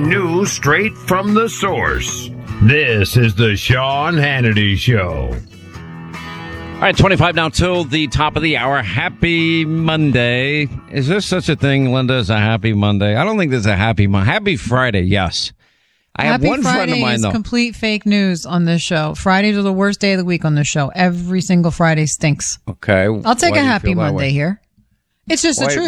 news straight from the source. This is the Sean Hannity Show. All right, 25 now till the top of the hour. Happy Monday. Is there such a thing, Linda, as a happy Monday? I don't think there's a happy Monday. Happy Friday, yes. I have one friend of mine, though. Is complete fake news on this show. Fridays are the worst day of the week on this show. Every single Friday stinks. Okay. I'll take a happy Monday here. It's just the truth.